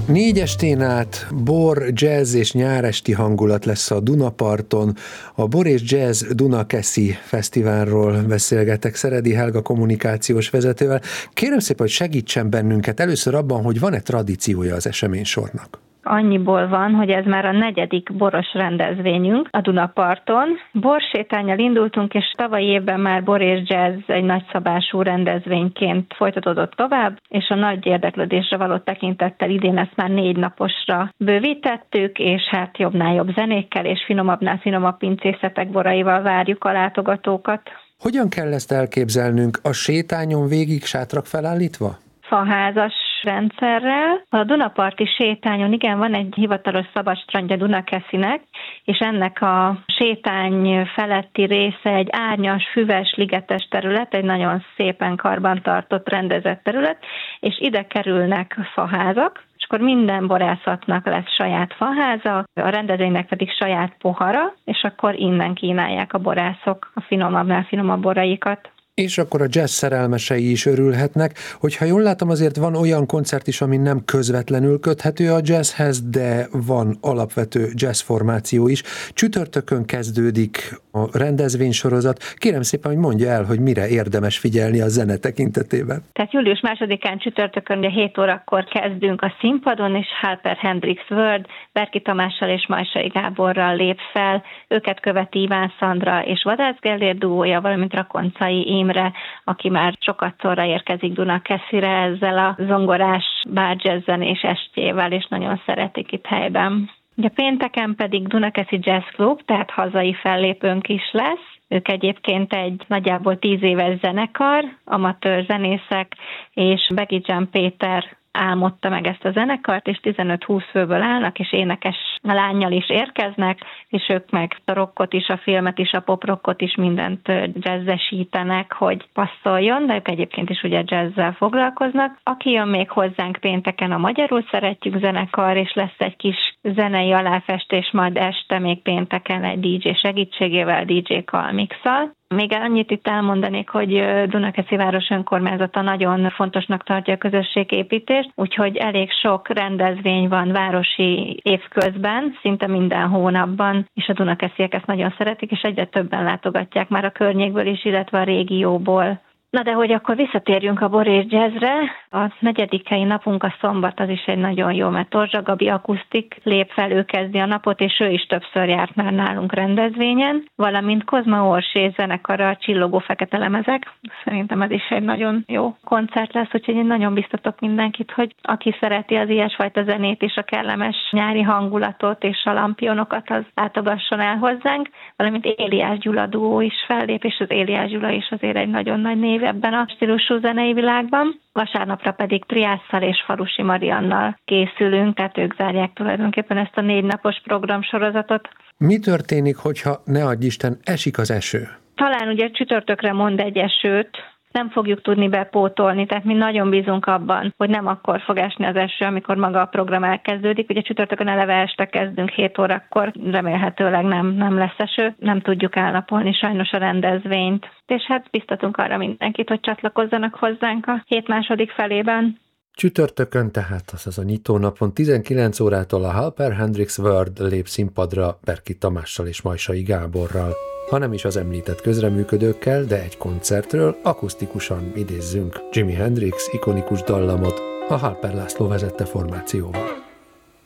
4 estén át bor, jazz és nyáresti hangulat lesz a Dunaparton. A Bor és Jazz Dunakeszi Fesztiválról beszélgetek Szeredi Helga kommunikációs vezetővel. Kérem szépen, hogy segítsen bennünket először abban, hogy van-e tradíciója az eseménysornak. Annyiból van, hogy ez már a 4. boros rendezvényünk a Dunaparton. Borsétánnyal indultunk, és tavalyi évben már bor és jazz egy nagyszabású rendezvényként folytatódott tovább, és a nagy érdeklődésre való tekintettel idén ezt már 4 naposra bővítettük, és hát jobbnál jobb zenékkel és finomabbnál finomabb pincészetek boraival várjuk a látogatókat. Hogyan kell ezt elképzelnünk? A sétányon végig sátrak felállítva? Faházas rendszerrel. A Dunaparti sétányon igen, van egy hivatalos szabadstrandja Dunakeszinek, és ennek a sétány feletti része egy árnyas, füves, ligetes terület, egy nagyon szépen karbantartott, rendezett terület, és ide kerülnek faházak, és akkor minden borászatnak lesz saját faháza, a rendezvénynek pedig saját pohara, és akkor innen kínálják a borászok a finomabbnál finomabb boraikat. És akkor a jazz szerelmesei is örülhetnek. Hogyha jól látom, azért van olyan koncert is, ami nem közvetlenül köthető a jazzhez, de van alapvető jazz formáció is. Csütörtökön kezdődik a rendezvénysorozat. Kérem szépen, hogy mondja el, hogy mire érdemes figyelni a zene tekintetében. Tehát július 2-án csütörtökön, ugye 7 órakor kezdünk a színpadon, és Halper Hendrix World, Berki Tamással és Majsai Gáborral lép fel. Őket követi Iván Szandra és Vadász Gellért duója, valamint Rakoncai Imre, aki már sokatszorra érkezik Dunakeszire ezzel a zongorás bárjazzzenés estjével, és nagyon szeretik itt helyben. Ugye pénteken pedig Dunakeszi Jazz Club, tehát hazai fellépőnk is lesz. Ők egyébként egy nagyjából 10 éves zenekar, amatőr zenészek, és Begidzsán Péter álmodta meg ezt a zenekart, és 15-20 főből állnak, és énekes lánnyal is érkeznek, és ők meg a rockot is, a filmet is, a poprockot is, mindent jazzesítenek, hogy passzoljon, de ők egyébként is ugye jazzzel foglalkoznak. Aki jön még hozzánk pénteken, a Magyarul Szeretjük zenekar, és lesz egy kis zenei aláfestés, majd este még pénteken egy DJ segítségével, DJ Kalmixal. Még annyit itt elmondanék, hogy Dunakeszi város önkormányzata nagyon fontosnak tartja a közösségépítést, úgyhogy elég sok rendezvény van városi évközben, szinte minden hónapban, és a dunakesziek ezt nagyon szeretik, és egyre többen látogatják már a környékből is, illetve a régióból. Na de hogy akkor visszatérjünk a bor és jazzre, a 4. napunk a szombat, az is egy nagyon jó, mert Torzsa Gabi akusztik lép fel, ő kezdi a napot, és ő is többször járt már nálunk rendezvényen, valamint Kozma Orsé zenekara, a Csillogó Fekete Lemezek. Szerintem ez is egy nagyon jó koncert lesz, úgyhogy én nagyon biztatok mindenkit, hogy aki szereti az ilyesfajta zenét és a kellemes nyári hangulatot és a lampionokat, az látogasson el hozzánk, valamint Éliás Gyula duó is fellép, és az Éliás Gyula is azért egy nagyon nagy név ebben a stílusú zenei világban. Vasárnapra pedig Triásszal és Falusi Mariannal készülünk, tehát ők zárják tulajdonképpen ezt a 4 napos programsorozatot. Mi történik, hogyha ne adj Isten esik az eső? Talán ugye csütörtökre mond egy esőt, nem fogjuk tudni bepótolni, tehát mi nagyon bízunk abban, hogy nem akkor fog esni az eső, amikor maga a program elkezdődik. Ugye csütörtökön eleve este kezdünk 7 órakor, remélhetőleg nem lesz eső, nem tudjuk elnapolni sajnos a rendezvényt. És hát biztatunk arra mindenkit, hogy csatlakozzanak hozzánk a hét második felében. Csütörtökön tehát, azaz a nyitónapon 19 órától a Halper Hendrix World lép színpadra Berki Tamással és Majsai Gáborral. Ha nem is az említett közreműködőkkel, de egy koncertről akusztikusan idézzünk Jimi Hendrix ikonikus dallamot a Halper László vezette formációval.